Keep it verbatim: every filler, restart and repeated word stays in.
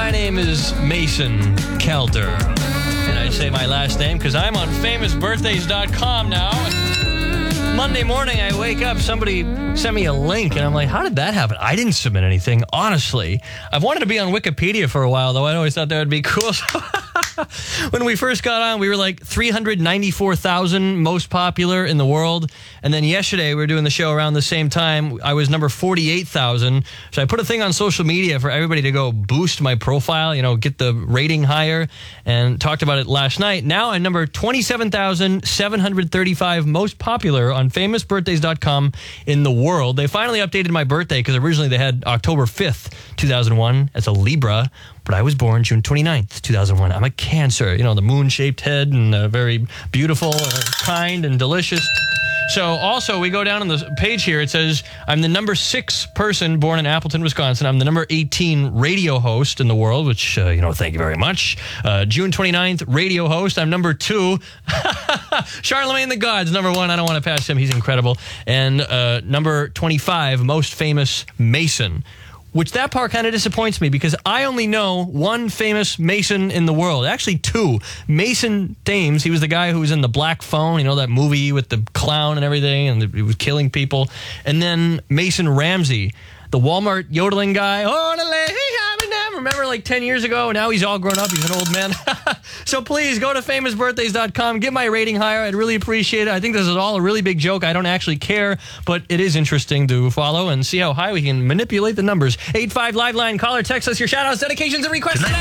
My name is Mason Kelter. And I say my last name because I'm on famous birthdays dot com now. Monday morning, I wake up, somebody sent me a link, and I'm like, how did that happen? I didn't submit anything, honestly. I've wanted to be on Wikipedia for a while, though. I always thought that would be cool. When we first got on, we were like three hundred ninety-four thousand most popular in the world. And then yesterday, we were doing the show around the same time. I was number forty-eight thousand. So I put a thing on social media for everybody to go boost my profile, you know, get the rating higher, and talked about it last night. Now I'm number twenty-seven thousand seven hundred thirty-five most popular on famous birthdays dot com in the world. They finally updated my birthday because originally they had October fifth, two thousand one as a Libra. But I was born June twenty-ninth, two thousand one. I'm a Cancer, you know, the moon-shaped head and uh, very beautiful, uh, kind, and delicious. So also, we go down on the page here. It says, I'm the number six person born in Appleton, Wisconsin. I'm the number eighteen radio host in the world, which, uh, you know, thank you very much. Uh, June twenty-ninth, radio host. I'm number two. Charlemagne the God's number one. I don't want to pass him. He's incredible. And uh, number twenty-five, most famous Mason. Which that part kind of disappoints me because I only know one famous Mason in the world. Actually, two. Mason Thames, he was the guy who was in The Black Phone, you know, that movie with the clown and everything, and he was killing people. And then Mason Ramsey, the Walmart yodeling guy. Oh, remember like ten years ago? Now he's all grown up. He's an old man. So please go to famous birthdays dot com. Get my rating higher. I'd really appreciate it. I think this is all a really big joke. I don't actually care, but it is interesting to follow and see how high we can manipulate the numbers. eight five Live Line. Call or text us your shout-outs, dedications, and requests.